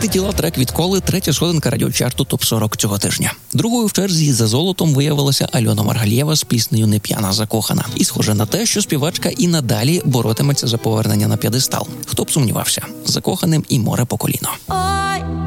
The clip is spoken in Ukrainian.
«Антитіла» трек «Відколи» – третя сходинка радіочарту ТОП-40 цього тижня. Другою в черзі за золотом виявилася Альона Маргалієва з піснею «Не п'яна закохана». І схоже на те, що співачка і надалі боротиметься за повернення на п'єдестал. Хто б сумнівався, закоханим і море по коліно.